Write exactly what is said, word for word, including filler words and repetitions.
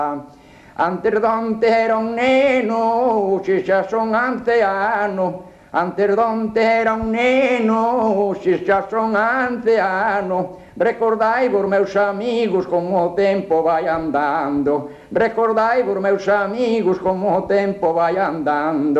Antes donde era un neno, si xa son anciano. Antes donde era un neno, si xa son anciano. Recordai vos meus amigos como o tempo vai andando. Recordai vos meus amigos como o tempo vai andando.